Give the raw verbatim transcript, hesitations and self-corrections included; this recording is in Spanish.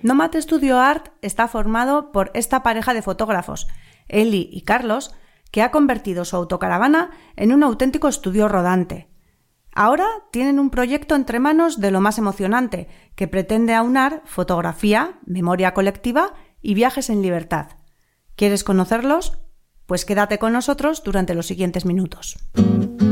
Nomad Studio Art está formado por esta pareja de fotógrafos, Eli y Carlos, que ha convertido su autocaravana en un auténtico estudio rodante. Ahora tienen un proyecto entre manos de lo más emocionante, que pretende aunar fotografía, memoria colectiva y viajes en libertad. ¿Quieres conocerlos? Pues quédate con nosotros durante los siguientes minutos.